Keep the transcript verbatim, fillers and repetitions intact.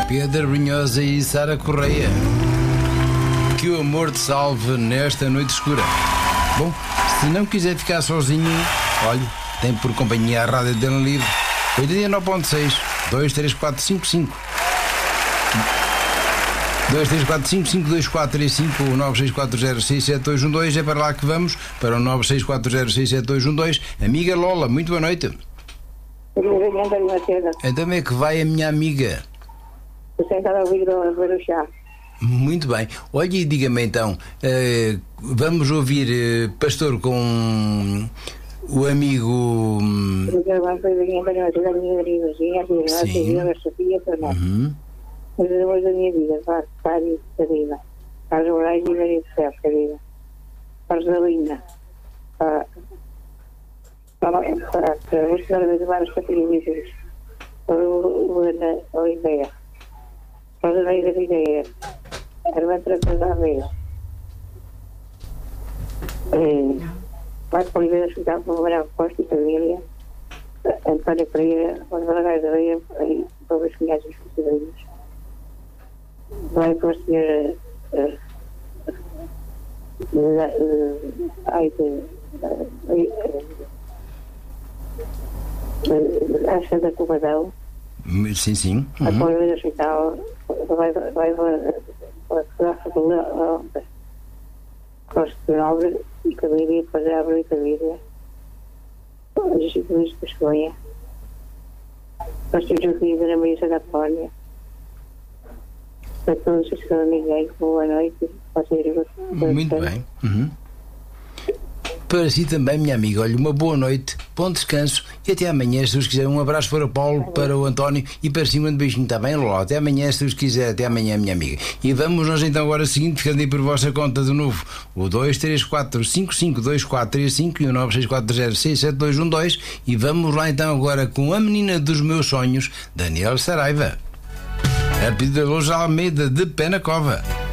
Pedro Brunhosa e Sara Correia. Que o amor te salve nesta noite escura. Bom, se não quiser ficar sozinho, olhe, tem por companhia a Rádio Antena Livre oitenta e nove ponto seis, dois três quatro cinco cinco dois três quatro cinco cinco dois quatro três cinco nove seis quatro zero seis sete dois um dois. É para lá que vamos, para o nove seis quatro zero seis sete dois um dois. Amiga Lola, muito boa noite. Então como é que vai a minha amiga? Você está a ouvir o chá. Muito bem. Olha e diga-me então, uh, vamos ouvir uh, Pastor com o amigo... Sim. Uhum. Os amores da minha vida, Fábio, Sabina, Carlos Moraes e Maria de Céu, Sabina, Rosalina, para os senhores de vários patrimônios, para o Ana Oliveira, para o Ana da Videira, a irmã Teresa da Aveia, Marco Oliveira, Hospital para o Manuel Costa e família, António Pereira, para os Baragais da Aveia, para os cunhados e os padrinhos. Vai para a senhora ai a Santa Comadão. Sim, sim. A Polícia do Hospital vai vai para a Costa Nobre e Cabiria para a Árvore e Cabiria. A Justiça Luís Pascoia. Nós temos o filho da Maria Santa Apólia. Para todos os que são ninguém, boa noite. Muito bem. Uhum. Para si também, minha amiga, olha, uma boa noite, bom descanso e até amanhã, se Deus quiser. Um abraço para o Paulo, para o António e para si um grande beijinho, está bem, Lola? Até amanhã, se Deus quiser, até amanhã, minha amiga. E vamos nós então agora seguinte, ficando aí por vossa conta de novo, o dois três quatro cinco cinco dois quatro três cinco e o nove seis quatro zero seis sete dois um dois. E vamos lá então agora com a menina dos meus sonhos, Daniel Saraiva. A pedido de Almeida de Pé na Cova.